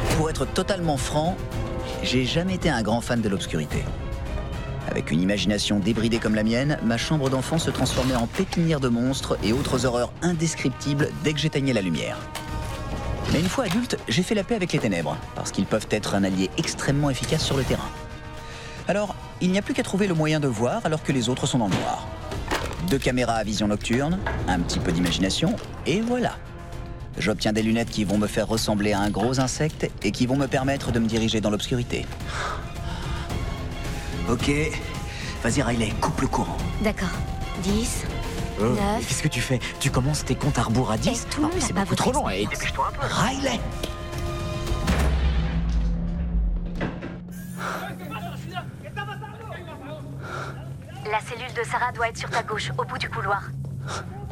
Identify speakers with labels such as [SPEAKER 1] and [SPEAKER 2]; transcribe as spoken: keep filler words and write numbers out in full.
[SPEAKER 1] Pour être totalement franc, j'ai jamais été un grand fan de l'obscurité. Avec une imagination débridée comme la mienne, ma chambre d'enfant se transformait en pépinière de monstres et autres horreurs indescriptibles dès que j'éteignais la lumière. Mais une fois adulte, j'ai fait la paix avec les ténèbres, parce qu'ils peuvent être un allié extrêmement efficace sur le terrain. Alors, il n'y a plus qu'à trouver le moyen de voir alors que les autres sont dans le noir. Deux caméras à vision nocturne, un petit peu d'imagination, et voilà. J'obtiens des lunettes qui vont me faire ressembler à un gros insecte et qui vont me permettre de me diriger dans l'obscurité. Ok, vas-y Riley, coupe le courant.
[SPEAKER 2] D'accord. dix,
[SPEAKER 3] Oh,
[SPEAKER 2] neuf...
[SPEAKER 3] Qu'est-ce que tu fais? Tu commences tes comptes à rebours à dix?
[SPEAKER 2] Et tout le monde
[SPEAKER 3] mais
[SPEAKER 2] n'a
[SPEAKER 3] c'est
[SPEAKER 2] pas
[SPEAKER 3] beaucoup
[SPEAKER 2] votre
[SPEAKER 3] trop long. Et
[SPEAKER 2] expérience.
[SPEAKER 3] dépêche-toi un peu.
[SPEAKER 1] Riley!
[SPEAKER 2] La cellule de Sarah doit être sur ta gauche, au bout du couloir.